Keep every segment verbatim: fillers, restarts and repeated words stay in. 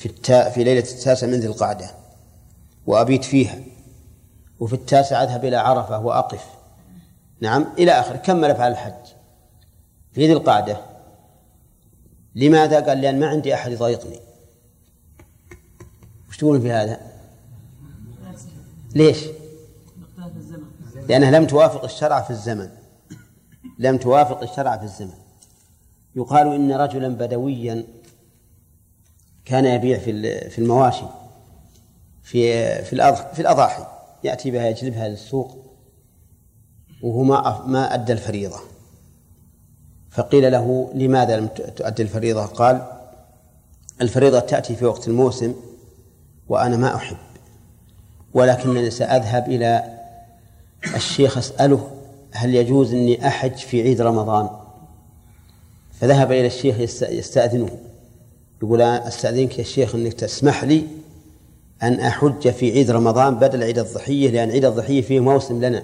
في, التا في ليلة التاسع من ذي القعدة وأبيت فيها، وفي التاسع أذهب إلى عرفة وأقف، نعم إلى آخر، كمل أفعال الحج في ذي القعدة. لماذا؟ قال لأن ما عندي أحد يضايقني. وش تقولون في هذا؟ ليش؟ لأنها لم توافق الشرع في الزمن، لم توافق الشرع في الزمن. يقال إن رجلا بدويا كان يبيع في في المواشي في في في الأضاحي، يأتي بها يجلبها للسوق وهو ما ما أدى الفريضة، فقيل له لماذا لم تؤدي الفريضة؟ قال الفريضة تأتي في وقت الموسم وأنا ما أحب، ولكنني سأذهب إلى الشيخ أسأله هل يجوز أني أحج في عيد رمضان. فذهب إلى الشيخ يستأذنه، يقول أستأذنك يا شيخ أنك تسمح لي أن أحج في عيد رمضان بدل عيد الضحية، لأن عيد الضحية فيه موسم لنا.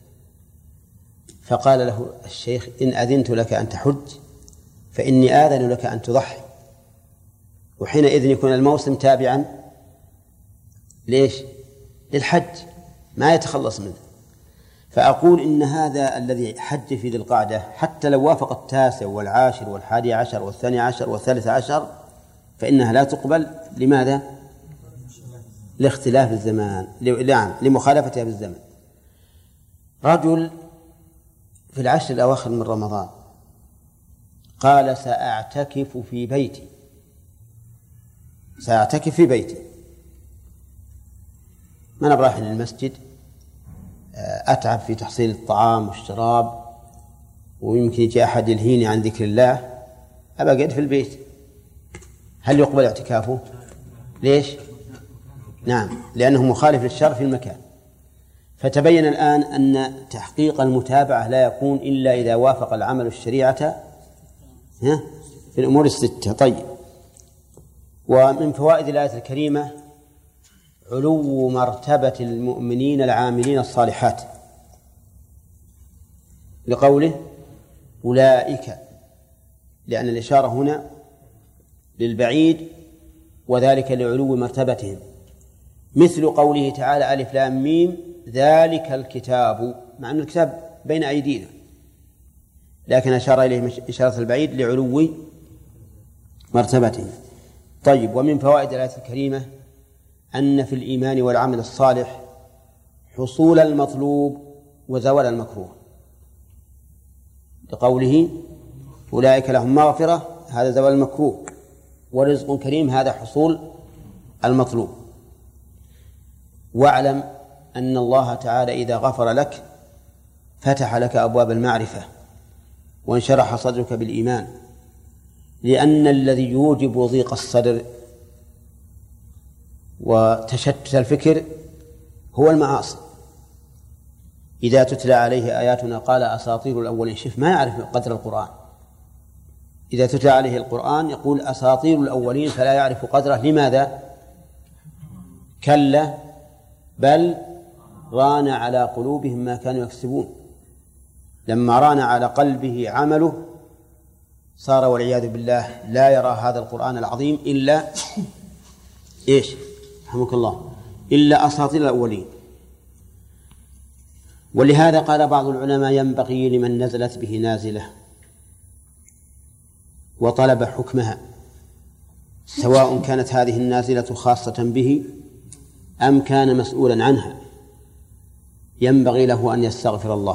فقال له الشيخ إن أذنت لك أن تحج فإني آذن لك أن تضحي، وحينئذ يكون الموسم تابعا ليش؟ للحج، ما يتخلص منه. فأقول إن هذا الذي حج في ذي القعدة حتى لو وافق التاسع والعاشر والحادي عشر والثاني عشر والثالث عشر فإنها لا تقبل. لماذا؟ لاختلاف الزمان، نعم لمخالفتها بالزمن. رجل في العشر الأواخر من رمضان قال سأعتكف في بيتي، سأعتكف في بيتي، ما أنا برايح للمسجد أتعب في تحصيل الطعام والشراب ويمكن يجي أحد يلهيني عن ذكر الله، أبقى أقعد في البيت. هل يقبل اعتكافه؟ ليش؟ نعم لأنه مخالف للشرع في المكان. فتبين الآن أن تحقيق المتابعة لا يكون إلا إذا وافق العمل الشريعة في الأمور الستة. طيب، ومن فوائد الآية الكريمة علو مرتبة المؤمنين العاملين الصالحات، لقوله أولئك، لأن الإشارة هنا للبعيد وذلك لعلو مرتبتهم، مثل قوله تعالى ألف لام ميم ذلك الكتاب، مع أن الكتاب بين أيدينا لكن أشار إليه إشارة البعيد لعلو مرتبتهم. طيب، ومن فوائد الآية الكريمة أن في الإيمان والعمل الصالح حصول المطلوب وزوال المكروه، لقوله أولئك لهم مغفرة، هذا زوال المكروه، ورزق كريم، هذا حصول المطلوب. واعلم أن الله تعالى إذا غفر لك فتح لك أبواب المعرفة وانشرح صدرك بالإيمان، لأن الذي يوجب ضيق الصدر وتشتت الفكر هو المعاصي. إذا تتلى عليه آياتنا قال أساطير الأولين، شف ما يعرف قدر القرآن، إذا تتلى عليه القرآن يقول أساطير الأولين فلا يعرف قدره. لماذا؟ كلا بل ران على قلوبهم ما كانوا يكسبون. لما ران على قلبه عمله صار والعياذ بالله لا يرى هذا القرآن العظيم إلا إيش؟ رحمك الله، إلا أساطير الأولين. ولهذا قال بعض العلماء ينبغي لمن نزلت به نازلة وطلب حكمها، سواء كانت هذه النازلة خاصة به أم كان مسؤولا عنها، ينبغي له أن يستغفر الله.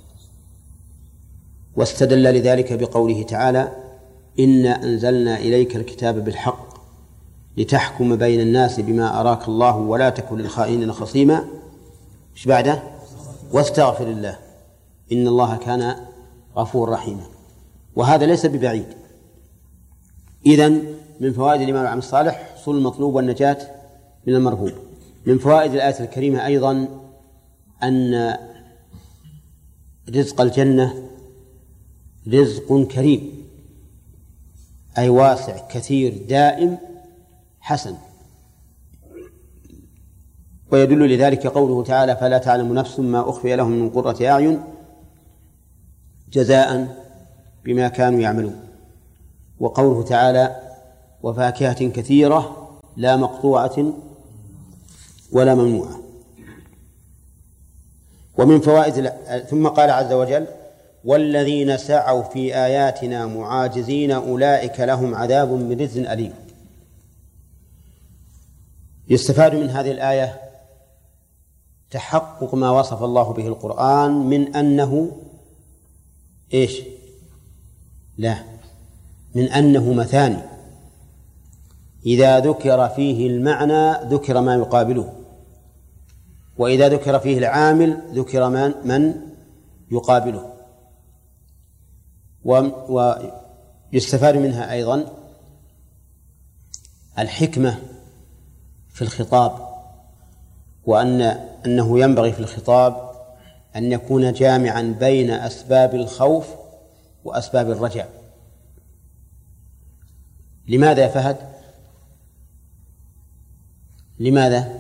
واستدل لذلك بقوله تعالى إنا أنزلنا إليك الكتاب بالحق لتحكم بين الناس بما أراك الله ولا تكن للخائنين خصيما. إيش بعده؟ واستغفر الله إن الله كان غفور رحيما. وهذا ليس ببعيد. إذن من فوائد الإيمان والعمل الصالح حصول المطلوب والنجاة من المرهوب. من فوائد الآية الكريمة أيضا أن رزق الجنة رزق كريم، أي واسع كثير دائم حسن. ويدل لذلك قوله تعالى فلا تعلم نفس ما أخفي لهم من قرة أعين جزاء بما كانوا يعملون. وقوله تعالى وفاكهة كثيرة لا مقطوعة ولا ممنوعة. ومن فوائد ثم قال عز وجل والذين سعوا في آياتنا معاجزين أولئك لهم عذاب من رجز أليم. يستفاد من هذه الآية تحقق ما وصف الله به القرآن من أنه إيش؟ لا، من أنه مثاني، إذا ذكر فيه المعنى ذكر ما يقابله، وإذا ذكر فيه العامل ذكر من, من يقابله. ويستفاد منها أيضا الحكمة في الخطاب، وأن أنه ينبغي في الخطاب أن يكون جامعا بين أسباب الخوف وأسباب الرجاء. لماذا يا فهد؟ لماذا؟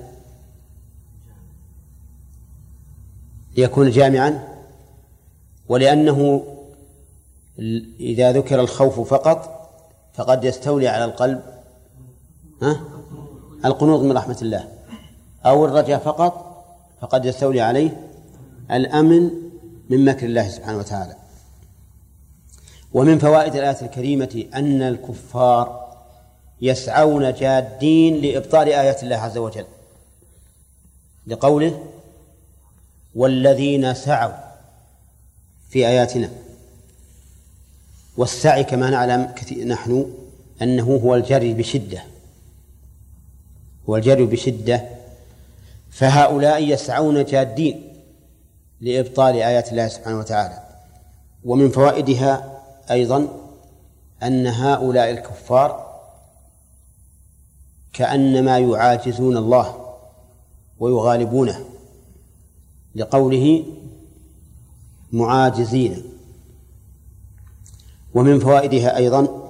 ليكون جامعا، ولأنه إذا ذكر الخوف فقط فقد يستولي على القلب ها؟ القنوط من رحمة الله، أو الرجاء فقط فقد يستولي عليه الأمن من مكر الله سبحانه وتعالى. ومن فوائد الآية الكريمة أن الكفار يسعون جادين لإبطال آيات الله عز وجل، لقوله والذين سعوا في آياتنا. والسعي كما نعلم نحن أنه هو الجري بشدة، هو الجري بشدة، فهؤلاء يسعون جادين لإبطال آيات الله سبحانه وتعالى. ومن فوائدها أيضا أن هؤلاء الكفار كأنما يعاجزون الله ويغالبونه، لقوله معاجزين. ومن فوائدها أيضا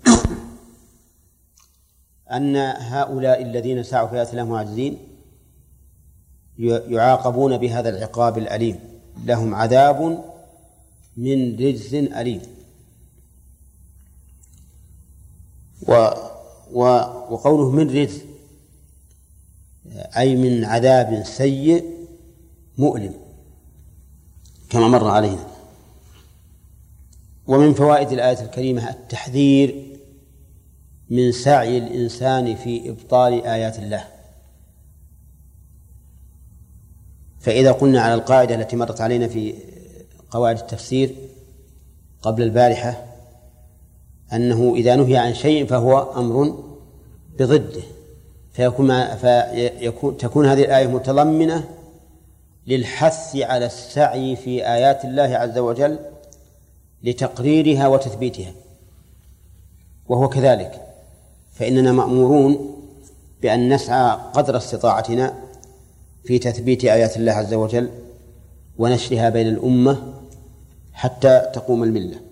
أن هؤلاء الذين سعوا في آيات الله معاجزين يعاقبون بهذا العقاب الأليم، لهم عذاب من رجز أليم. و وقوله من رجز أي من عذاب سيء مؤلم كما مر علينا. ومن فوائد الآية الكريمة التحذير من سعي الإنسان في إبطال آيات الله. فإذا قلنا على القاعدة التي مرت علينا في قواعد التفسير قبل البارحة أنه إذا نهي عن شيء فهو أمر بضده، فيكون, فيكون تكون هذه الآية متضمنة للحث على السعي في آيات الله عز وجل لتقريرها وتثبيتها، وهو كذلك، فإننا مأمورون بأن نسعى قدر استطاعتنا في تثبيت آيات الله عز وجل ونشرها بين الأمة حتى تقوم الملة.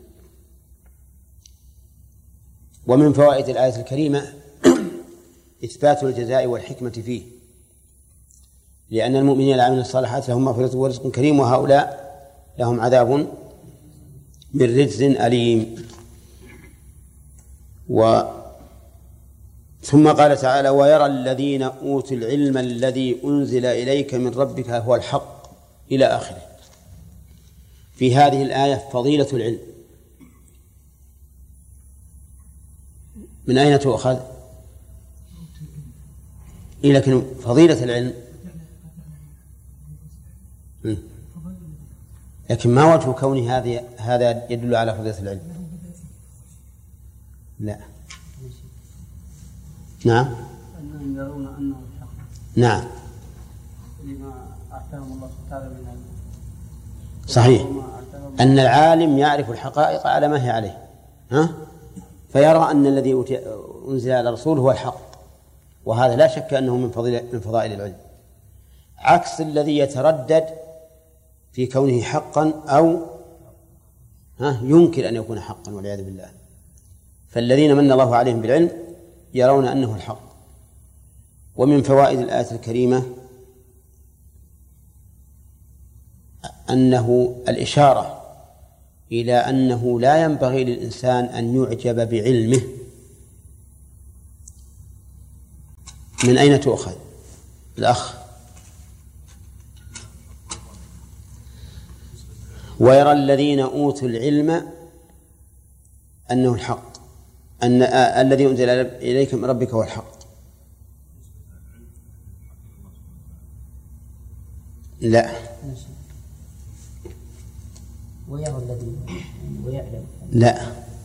ومن فوائد الآية الكريمة إثبات الجزاء والحكمة فيه، لأن المؤمنين العاملين الصالحات لهم مغفرة ورزق كريم، وهؤلاء لهم عذاب من رجز أليم. و ثم قال تعالى ويرى الذين أوتوا العلم الذي أنزل إليك من ربك هو الحق إلى آخره. في هذه الآية فضيلة العلم. من أين تؤخذ؟ إيه لكن فضيلة العلم، لكن ما وجه كون هذه هذا يدل على فضيلة العلم؟ لا. نعم. أنهم يرون أنه الحق. نعم. لما أعطاهم الله تعالى من صحيح. أن العالم يعرف الحقائق على ما هي عليه، ها؟ فيرى أن الذي أنزل على الرسول هو الحق، وهذا لا شك أنه من فضيلة من فضائل العلم، عكس الذي يتردد في كونه حقا أو ها ينكر أن يكون حقا والعياذ بالله. فالذين من الله عليهم بالعلم يرون أنه الحق. ومن فوائد الآية الكريمة أنه الإشارة إلى أنه لا ينبغي للإنسان أن يعجب بعلمه، من أين تؤخذ؟ الأخ. ويرى الذين أوتوا العلم أنه الحق، أن آه الذي أنزل إليك من ربك هو الحق. لا. ويرى الذين ويعلم. لا.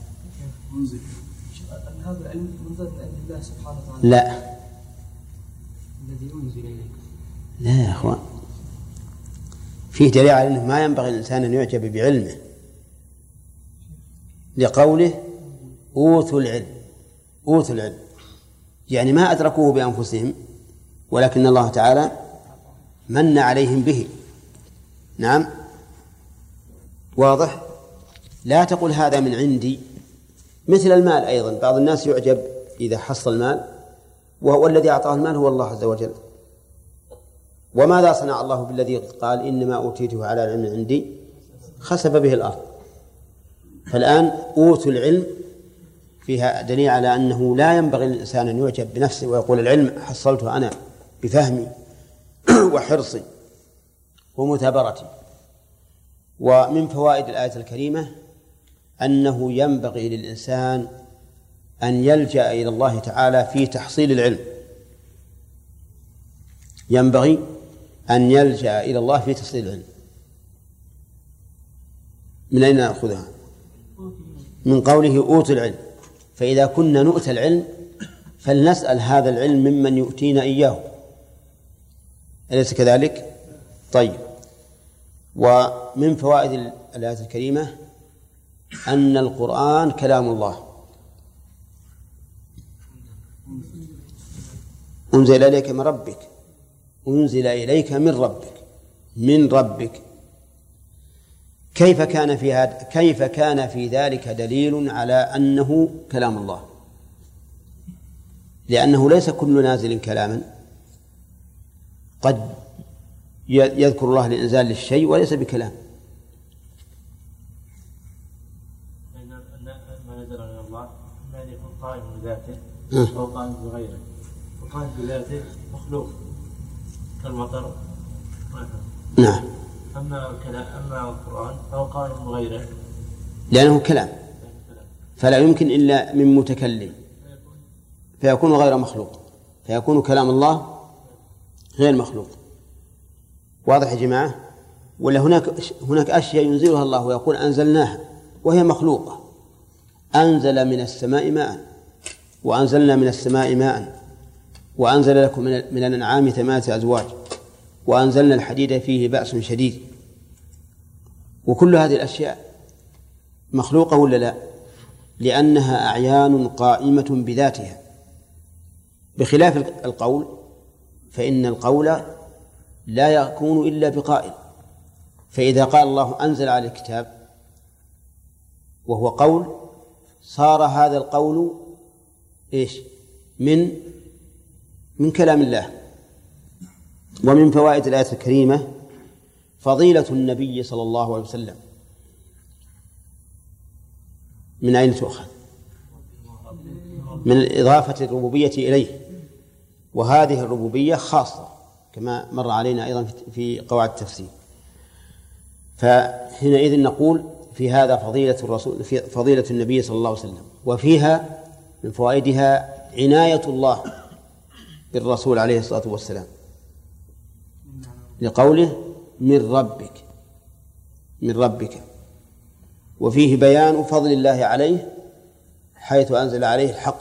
هذا العلم منزل من عند الله سبحانه وتعالى. لا. الذي أنزل إليك. لا يا أخوان، فيه دليل على أنه ما ينبغي الإنسان أن يعجب بعلمه، لقوله أوتوا العلم. أوتوا العلم يعني ما أدركوه بأنفسهم، ولكن الله تعالى من عليهم به. نعم، واضح. لا تقل هذا من عندي، مثل المال أيضا، بعض الناس يعجب إذا حصل المال وهو الذي أعطاه المال هو الله عز وجل. وماذا صنع الله بالذي قال إنما أوتيته على علم عندي خسف به الأرض؟ فالآن أوتوا العلم فيها دليل على أنه لا ينبغي للإنسان أن يعجب بنفسه ويقول العلم حصلته أنا بفهمي وحرصي ومثابرتي. ومن فوائد الآية الكريمة أنه ينبغي للإنسان أن يلجأ إلى الله تعالى في تحصيل العلم، ينبغي أن يلجأ إلى الله في تحصيل العلم. من أين نأخذها؟ من قوله أوتوا العلم. فإذا كنا نؤتى العلم فلنسأل هذا العلم ممن يؤتينا إياه، أليس كذلك؟ طيب. ومن فوائد الآية الكريمة أن القرآن كلام الله، أنزل إليك من ربك، أنزل إليك من ربك، من ربك. كيف كان في هذا كيف كان في ذلك دليل على أنه كلام الله؟ لأنه ليس كل نازل كلاما، قد يذكر الله الإنزال للشيء وليس بكلام. ما نزل من الله ما يكون قائم بذاته أو قائم بغيره، وقائم بذاته مخلوق كالمطر. نعم. أما الكلام أما القرآن فهو قائم بغيره لأنه كلام، فلا يمكن إلا من متكلم، فيكون غير مخلوق، فيكون كلام الله غير مخلوق. واضح يا جماعة؟ ولا هناك هناك أشياء ينزلها الله ويقول أنزلناها وهي مخلوقة. أنزل من السماء ماء، وأنزلنا من السماء ماء، وأنزل لكم من الأنعام ثمانية أزواج، وأنزلنا الحديد فيه بأس شديد. وكل هذه الأشياء مخلوقة ولا لا؟ لأنها أعيان قائمة بذاتها، بخلاف القول، فإن القول لا يكون إلا بقائل. فإذا قال الله أنزل على الكتاب وهو قول، صار هذا القول إيش؟ من من كلام الله. ومن فوائد الآية الكريمة فضيلة النبي صلى الله عليه وسلم. من أين تؤخذ؟ من إضافة الربوبية إليه، وهذه الربوبية خاصة كما مر علينا أيضا في قواعد التفسير. فحينئذ نقول في هذا فضيلة الرسول، في فضيلة النبي صلى الله عليه وسلم. وفيها من فوائدها عناية الله بالرسول عليه الصلاة والسلام، لقوله من ربك، من ربك. وفيه بيان فضل الله عليه حيث أنزل عليه الحق.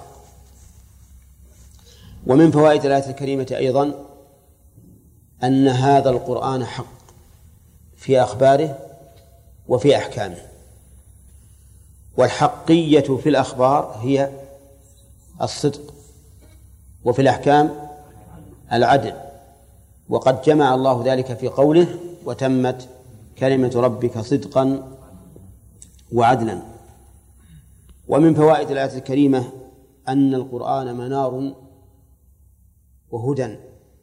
ومن فوائد الآية الكريمة أيضا أن هذا القرآن حق في أخباره وفي أحكامه. والحقية في الأخبار هي الصدق، وفي الأحكام العدل. وقد جمع الله ذلك في قوله وتمت كلمة ربك صدقا وعدلا. ومن فوائد الآية الكريمة أن القرآن منار وهدى.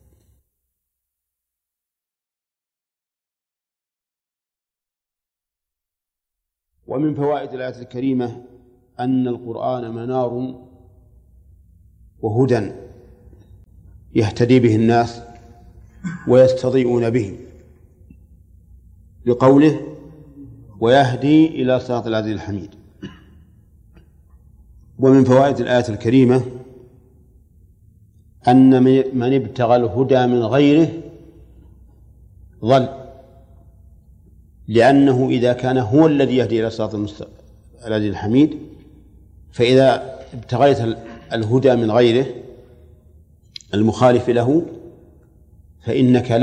ومن فوائد الآية الكريمة أن القرآن منار وهدى. يهتدي به الناس ويستضيئون به، لقوله ويهدي إلى صراط العزيز الحميد. ومن فوائد الآية الكريمة أن من ابتغى الهدى من غيره ضل، لأنه إذا كان هو الذي يهدي إلى صراط العزيز الحميد، فإذا ابتغيت الهدى من غيره المخالف له فإنك